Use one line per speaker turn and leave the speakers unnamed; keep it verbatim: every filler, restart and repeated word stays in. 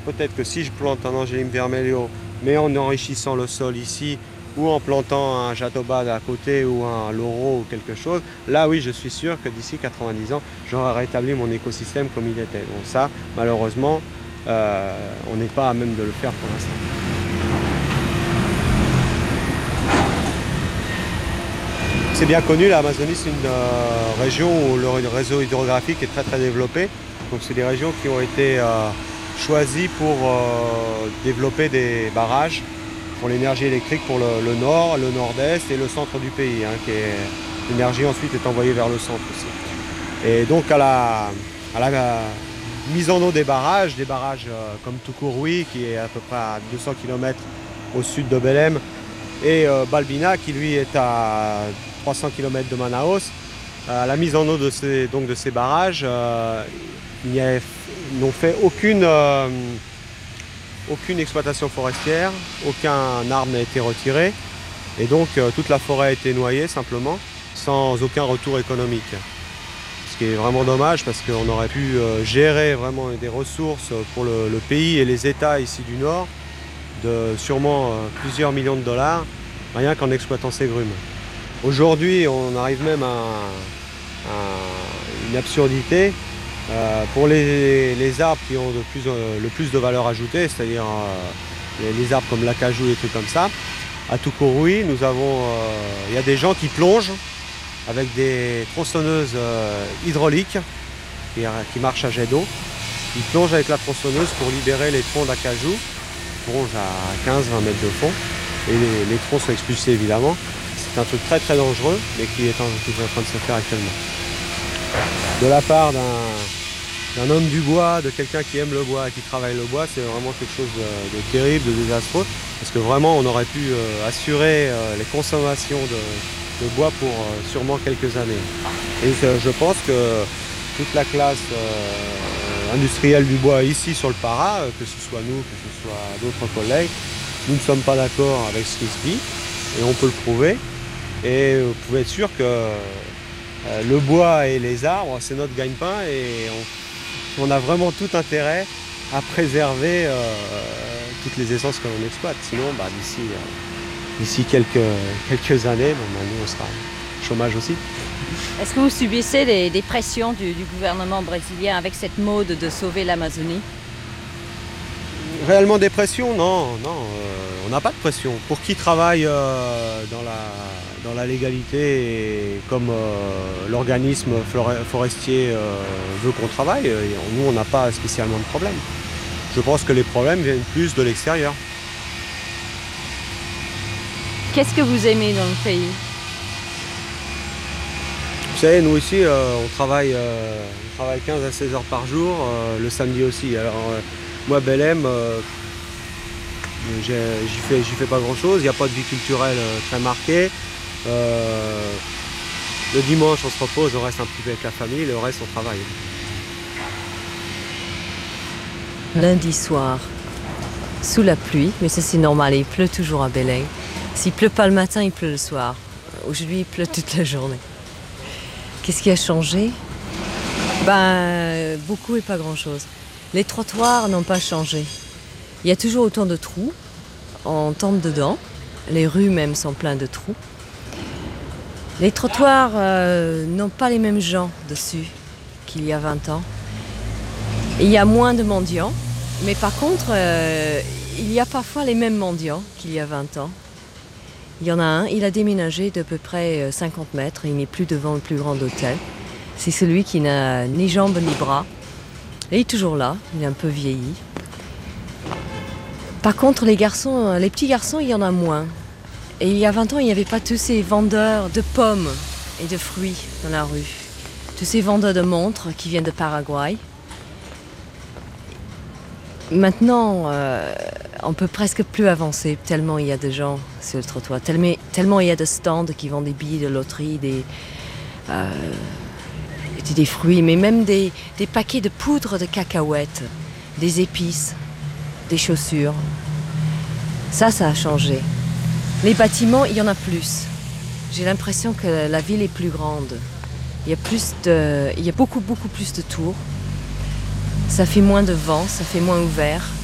peut-être que si je plante un Angélime vermelho, mais en enrichissant le sol ici, ou en plantant un jatobad à côté ou un lauro ou quelque chose, là oui, je suis sûr que d'ici quatre-vingt-dix ans, j'aurai rétabli mon écosystème comme il était. Donc ça, malheureusement, euh, on n'est pas à même de le faire pour l'instant. C'est bien connu, l'Amazonie, c'est une euh, région où le réseau hydrographique est très très développé. Donc c'est des régions qui ont été euh, choisies pour euh, développer des barrages pour l'énergie électrique pour le, le nord, le nord-est et le centre du pays. Hein, qui est, l'énergie ensuite est envoyée vers le centre aussi. Et donc à la, à la, la mise en eau des barrages, des barrages euh, comme Tucuruí qui est à peu près à deux cents kilomètres au sud de Belém, et euh, Balbina qui lui est à trois cents kilomètres de Manaus, à la mise en eau de ces, donc de ces barrages, euh, ils n'ont fait aucune... Euh, aucune exploitation forestière, aucun arbre n'a été retiré et donc euh, toute la forêt a été noyée simplement sans aucun retour économique. Ce qui est vraiment dommage parce qu'on aurait pu euh, gérer vraiment des ressources pour le, le pays et les États ici du Nord de sûrement euh, plusieurs millions de dollars rien qu'en exploitant ces grumes. Aujourd'hui on arrive même à, à une absurdité. Euh, pour les, les arbres qui ont de plus, euh, le plus de valeur ajoutée, c'est-à-dire euh, les, les arbres comme l'acajou, des trucs comme ça, à Tucuruí, nous avons, il euh, y a des gens qui plongent avec des tronçonneuses euh, hydrauliques qui, qui marchent à jet d'eau. Ils plongent avec la tronçonneuse pour libérer les troncs d'acajou, qui plongent à quinze à vingt mètres de fond, et les, les troncs sont expulsés évidemment. C'est un truc très très dangereux, mais qui est en, qui est en train de se faire actuellement. De la part d'un homme du bois, de quelqu'un qui aime le bois et qui travaille le bois, c'est vraiment quelque chose de, de terrible, de désastreux, parce que vraiment on aurait pu euh, assurer euh, les consommations de, de bois pour euh, sûrement quelques années. Et euh, je pense que toute la classe euh, industrielle du bois ici sur le Para, euh, que ce soit nous, que ce soit d'autres collègues, nous ne sommes pas d'accord avec ce qui se dit, et on peut le prouver, et vous pouvez être sûr que Euh, le bois et les arbres, c'est notre gagne-pain et on, on a vraiment tout intérêt à préserver euh, toutes les essences que l'on exploite. Sinon, bah, d'ici euh, d'ici quelques, quelques années, bon, bah, nous on sera au chômage aussi.
Est-ce que vous subissez des, des pressions du, du gouvernement brésilien avec cette mode de sauver l'Amazonie?
Réellement des pressions? Non, non, euh, on n'a pas de pression. Pour qui travaille euh, dans, la, dans la légalité et comme euh, l'organisme forestier euh, veut qu'on travaille, euh, nous on n'a pas spécialement de problème. Je pense que les problèmes viennent plus de l'extérieur.
Qu'est-ce que vous aimez dans le pays?
Vous savez, nous ici, euh, on, travaille, euh, on travaille quinze à seize heures par jour, euh, le samedi aussi. Alors, euh, moi, Belém, euh, j'y fais, j'y fais pas grand-chose, il n'y a pas de vie culturelle euh, très marquée. Euh, le dimanche, on se repose, on reste un petit peu avec la famille, le reste, on travaille.
Lundi soir, sous la pluie, mais ça c'est normal, il pleut toujours à Belém. S'il pleut pas le matin, il pleut le soir. Aujourd'hui, il pleut toute la journée. Qu'est-ce qui a changé? Ben, beaucoup et pas grand-chose. Les trottoirs n'ont pas changé. Il y a toujours autant de trous. On tombe dedans. Les rues même sont pleines de trous. Les trottoirs euh, n'ont pas les mêmes gens dessus qu'il y a vingt ans. Il y a moins de mendiants, mais par contre, euh, il y a parfois les mêmes mendiants qu'il y a vingt ans. Il y en a un, il a déménagé d'à peu près cinquante mètres, il n'est plus devant le plus grand hôtel. C'est celui qui n'a ni jambes ni bras. Et il est toujours là, il est un peu vieilli. Par contre, les garçons, les petits garçons, il y en a moins. Et il y a vingt ans, il n'y avait pas tous ces vendeurs de pommes et de fruits dans la rue. Tous ces vendeurs de montres qui viennent de Paraguay. Maintenant, euh, on peut presque plus avancer, tellement il y a de gens sur le trottoir, tellement, tellement il y a de stands qui vendent des billets de loterie, des, euh, des fruits, mais même des, des paquets de poudre de cacahuètes, des épices, des chaussures. Ça, ça a changé. Les bâtiments, il y en a plus. J'ai l'impression que la ville est plus grande. Il y a, plus de, il y a beaucoup, beaucoup plus de tours. Ça fait moins de vent, ça fait moins ouvert.